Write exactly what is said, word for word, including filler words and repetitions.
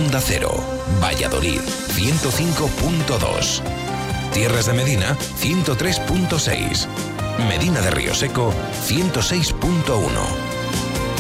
Onda Cero, Valladolid, ciento cinco punto dos. Tierras de Medina, ciento tres punto seis. Medina de Río Seco, ciento seis punto uno.